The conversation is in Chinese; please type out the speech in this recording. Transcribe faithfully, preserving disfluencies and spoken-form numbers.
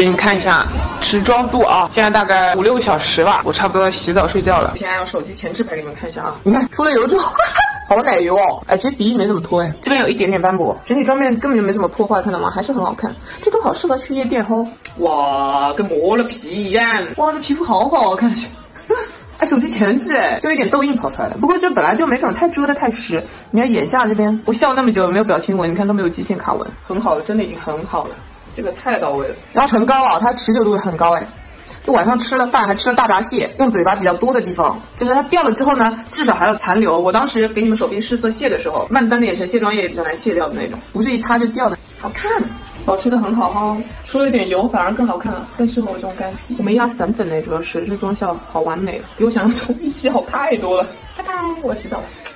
给你们看一下持妆度啊，现在大概五六个小时吧，我差不多要洗澡睡觉了。现在用手机前置拍给你们看一下啊，你看出了油之后好奶油哦，哎，其实鼻翼没怎么脱哎，这边有一点点斑驳，整体妆面根本就没怎么破坏，看到吗？还是很好看，这妆好适合去夜店哦。哇，跟磨了皮一样，哇，这皮肤好好看上去。哎，手机前置哎，就有点痘印跑出来了。不过这本来就没怎么太遮的太实。你看眼下这边，我笑那么久没有表情纹，你看都没有极限卡纹，很好了，真的已经很好了，这个太到位了。然后唇膏啊，它持久度很高哎。就晚上吃了饭还吃了大闸蟹，用嘴巴比较多的地方，就是它掉了之后呢，至少还有残留。我当时给你们手臂试色卸的时候，曼丹的眼神卸妆液也比较难卸掉的那种，不是一擦就掉的，好看。保持的很好哈、哦，出了一点油反而更好看了，更适合我这种干皮。我没压散粉呢，主要是这妆效好完美，比我想象中一起好太多了。拜拜，我洗澡了。